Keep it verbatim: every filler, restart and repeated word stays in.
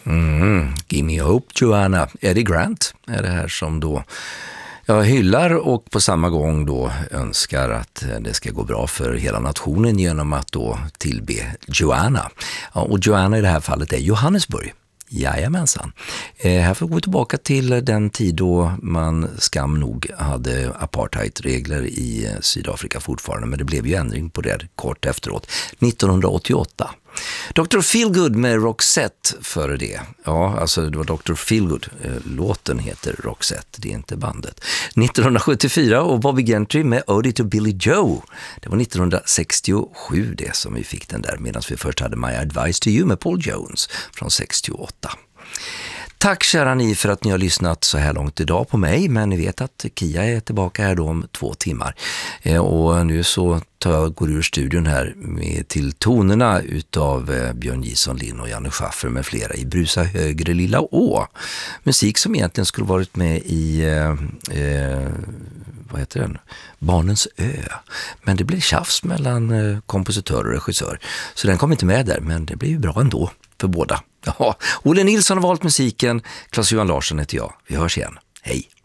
Mm, Give me hope, Joanna. Eddie Grant är det här som då jag hyllar och på samma gång då önskar att det ska gå bra för hela nationen genom att då tillbe Joanna. Ja, och Joanna i det här fallet är Johannesburg. Jajamensan. Eh, här får vi gå tillbaka till den tid då man skam nog hade apartheidregler i Sydafrika fortfarande, men det blev ju ändring på det kort efteråt, nittonhundraåttioåtta. doktor Feelgood med Roxette före det. Ja, alltså det var doktor Feelgood. Låten heter Roxette, det är inte bandet. nittonhundrasjuttiofyra och Bobby Gentry med Ode to Billy Joe. Det var nittonhundrasextiosju det som vi fick den där, medan vi först hade My Advice to You med Paul Jones från sextioåtta. Tack kära ni för att ni har lyssnat så här långt idag på mig, men ni vet att Kia är tillbaka här då om två timmar. Eh, och nu så tar jag, går ur studion här med, till tonerna utav eh, Björn Gison Lind och Janne Schaffer med flera i Brusa högre lilla å. Musik som egentligen skulle varit med i eh, eh, vad heter den? Barnens ö. Men det blev tjafs mellan eh, kompositör och regissör. Så den kom inte med där, men det blev ju bra ändå för båda. Ja, Olle Nilsson har valt musiken, Claes-Johan Larsson heter jag. Vi hörs igen. Hej!